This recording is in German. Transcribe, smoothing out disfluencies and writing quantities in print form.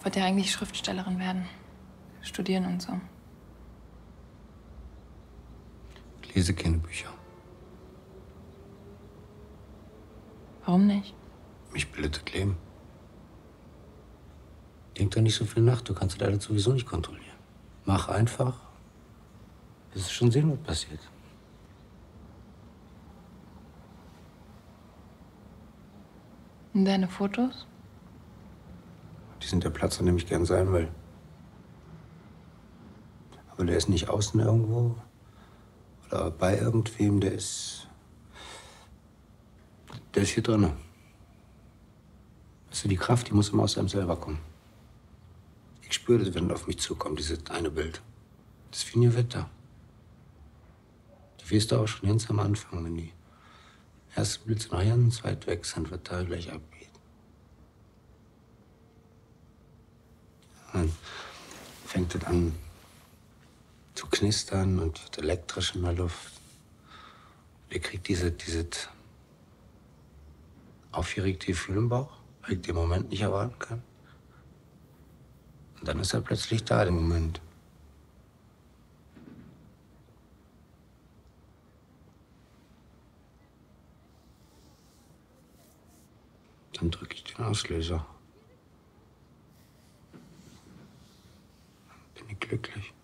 wollte ja eigentlich Schriftstellerin werden. Studieren und so. Ich lese keine Bücher. Warum nicht? Mich bildet das Leben. Denk doch nicht so viel nach, du kannst das alles sowieso nicht kontrollieren. Mach einfach. Wirst du schon sehen, was passiert. Und deine Fotos? Die sind der Platz, an dem ich gern sein will. Aber der ist nicht außen irgendwo oder bei irgendwem, der ist hier drin. Weißt du, die Kraft, die muss immer aus einem selber kommen. Ich spüre das, wenn es auf mich zukommt, dieses eine Bild. Das ist wie ein Gewitter. Du weißt auch schon ganz am Anfang, wenn die ersten Blitze noch ganz weit weg sind, was da gleich abgeht. Dann fängt es an zu knistern und wird elektrisch in der Luft. Ihr kriegt dieses aufgeregte Gefühl im Bauch, weil ich den Moment nicht erwarten kann. Und dann ist er plötzlich da, der Moment. Dann drücke ich den Auslöser. Bin ich glücklich.